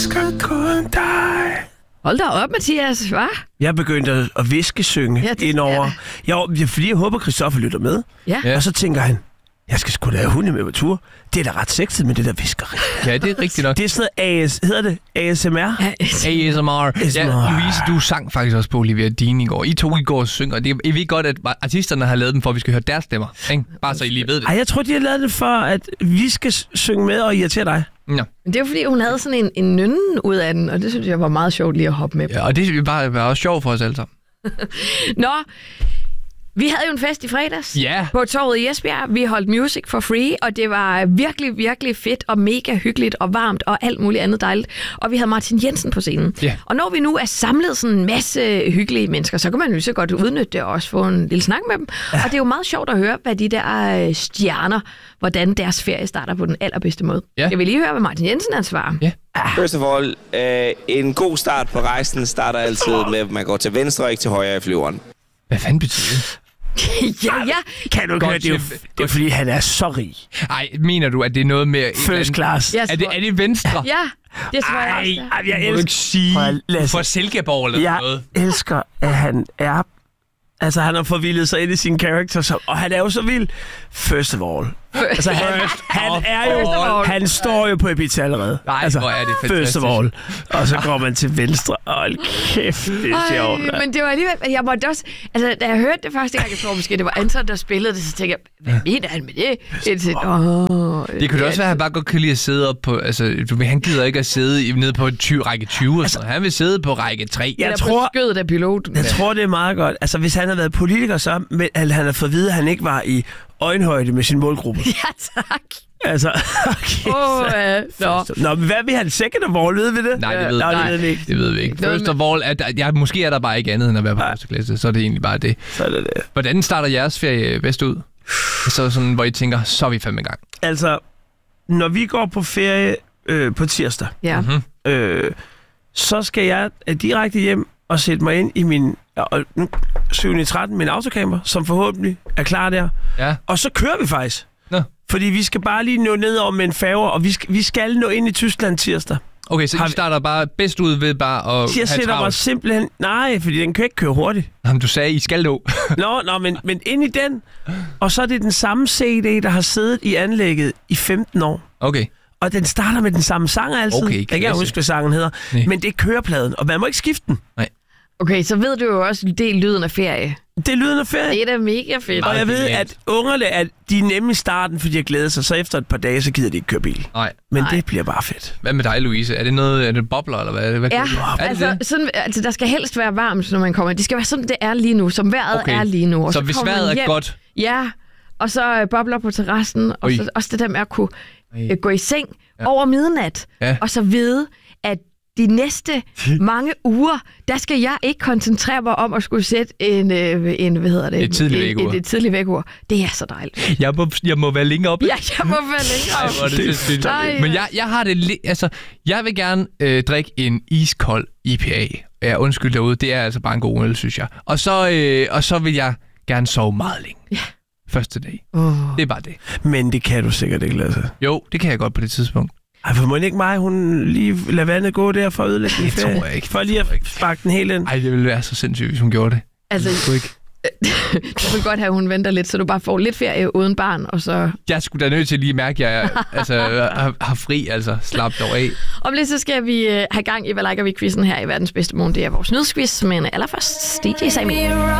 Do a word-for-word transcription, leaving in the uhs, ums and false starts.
elsker kun dig. Hold da op, Mathias, hva'? Jeg begyndte at, at viskesynge Ja, det- indover. Jeg, fordi jeg håber, Christoffer lytter med. Ja. Og så tænker han, jeg skal sgu da have hunde med på tur. Det er da ret sexet med det der viskeri. Ja, det er rigtigt nok. Det er sådan noget A S, hedder det A S M R? Ja, A S M R. A S M R. Ja, Louise, du sang faktisk også på Olivia Dean i går. I to i går synger. Det, I ved godt, at artisterne har lavet dem for, at vi skal høre deres stemmer. Ikke? Bare så I lige ved det. Ej, jeg tror, de har lavet det for, at vi skal synge med og irritere dig. Ja. Men det er jo fordi, hun havde sådan en, en nynnen ud af den, og det synes jeg var meget sjovt lige at hoppe med på. Ja, og det er bare være også sjovt for os alle sammen. Nå, vi havde jo en fest i fredags Ja. på torvet i Esbjerg. Vi holdt music for free, og det var virkelig, virkelig fedt og mega hyggeligt og varmt og alt muligt andet dejligt. Og vi havde Martin Jensen på scenen. Ja. Og når vi nu er samlet sådan en masse hyggelige mennesker, så kan man jo så godt udnytte det og også få en lille snak med dem. Ja. Og det er jo meget sjovt at høre, hvad de der øh, stjerner, hvordan deres ferie starter på den allerbedste måde. Ja. Jeg vil lige høre, hvad Martin Jensen han svarer. Ja. First of all, øh, en god start på rejsen starter altid med, at man går til venstre og ikke til højre i flyveren. Hvad fanden betyder det? ja, ja. Kan du ikke høre, det er, jo, tip. det er fordi, han er så rig. Ej, mener du, at det er noget med... et eller First andet- class. Jeg Er det, tror- er det venstre? Ja, det svarer jeg Ej, også. ej, jeg Må du elsker, ikke sige Prøv at- Lasse. for Silkeborg eller jeg noget? elsker, at han er... Altså, han har forvildet sig ind i sin karakter, så, og han er jo så vild. First of all. Altså, han, han er First of jo... all. Han står jo på Ibiza allerede. Nej, altså, hvor er det First of fantastisk. all. Og så går man til venstre. Hold kæft, det er sjovt. Ej, men det var alligevel... Jeg måtte også... Altså, da jeg hørte det første gang, jeg tror måske, det var Anton, der spillede det, så tænkte jeg, hvad mener han med det? Det, sådan, åh, Det kunne da også være, at han bare godt kan lide at sidde op på... Altså, du, ved, han gider ikke at sidde i- nede på tyve, række tyve. Altså, han vil sidde på række tre. Jeg jeg tror- tror... skødet af piloten. Jeg tror, det er meget godt. Altså, hvis han havde været politiker, så men, han havde fået at vide, at han ikke var i øjenhøjde med sin målgruppe. Ja, tak. Altså, okay. Åh, øh, nå. Nå, men hvad vil han? Second of all, ved vi det? Nej, det ved, Nej, nej, det ved vi ikke. det ved vi ikke. Noget First of all, at der, ja, måske er der bare ikke andet end at være på første klasse. Så er det egentlig bare det. Så er det det. Hvordan starter jeres ferie bedst ud? Så sådan, hvor I tænker, så er vi fandme i gang. Altså, når vi går på ferie øh, på tirsdag, Ja. Mm-hmm. øh, så skal jeg øh, direkte hjem og sætte mig ind i min og nu, syv tretten, min autocamper, som forhåbentlig er klar der. Ja. Og så kører vi faktisk. Nå. Fordi vi skal bare lige nå ned over med en færge, og vi skal, vi skal nå ind i Tyskland tirsdag. Okay, så Har I vi- starter bare bedst ud ved bare at Jeg have sætter mig travlt. simpelthen... Nej, fordi den kan ikke køre hurtigt. Jamen, du sagde, I skal nå. Nå, nå men, men ind i den, og så er det den samme C D, der har siddet i anlægget i femten år. Okay. Og den starter med den samme sang altid. Okay, jeg kan ikke klasse. huske, hvad sangen hedder. Nej. Men det er kørepladen, og man må ikke skifte den. Okay, så ved du jo også, det er lyden af ferie. Det er lyden af ferie. Det er da mega fedt. Og jeg ved, genialt. at ungerne er, de er nemme i starten, fordi jeg glæder sig. Så efter et par dage, så gider de ikke køre bil. Nej. Men Nej. det bliver bare fedt. Hvad med dig, Louise? Er det noget, er det bobler, eller hvad? hvad Ja, er det altså, det? sådan, altså der skal helst være varmt, når man kommer. Det skal være sådan, det er lige nu, som vejret Okay. er lige nu. Og Så hvis kommer man vejret er hjem, godt, Ja, og så øh, bobler på terrassen, og Oj. så også det der med at kunne Ej. øh, gå i seng ja. over midnat, Ja. og så vide, at de næste mange uger, der skal jeg ikke koncentrere mig om at skulle sætte en, øh, en hvad hedder det? Et tidligt vækkeur. Et, et, et tidligt vækkeur. Det er så dejligt. jeg må, jeg må være længere op. Ja, jeg må være længere Ej, op. hvor er det, det, det, Ej, Men jeg, jeg har det lidt... Altså, jeg vil gerne øh, drikke en iskold I P A. Ja, undskyld derude. Det er altså bare en god øl, synes jeg. Og så, øh, og så vil jeg gerne sove meget længe. Ja. Første dag. Oh. Det er bare det. Men det kan du sikkert ikke, Lasse. Jo, det kan jeg godt på det tidspunkt. Ej, for må ikke mig, hun lige lade vandet gå der for at ødelægge din Det ferie? tror jeg ikke. For lige at sparke den helt ind. Ej, det ville være så sindssygt, hvis hun gjorde det. Altså, Kunne ikke. jeg vil godt have, at hun venter lidt, så du bare får lidt ferie uden barn, og så... Jeg skulle da nødt til lige at mærke, at jeg altså, har, har fri, altså slap dog af. Om lidt så skal vi øh, have gang i, hvad liker vi quizzen her i Verdens Bedste Morgen. Det er vores nyhedsquiz, men allerførst D J Sammy.